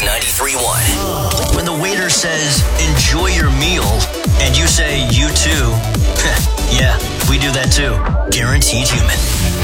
93.1. When the waiter says, enjoy your meal, and you say, you too, yeah, we do that too. Guaranteed Human.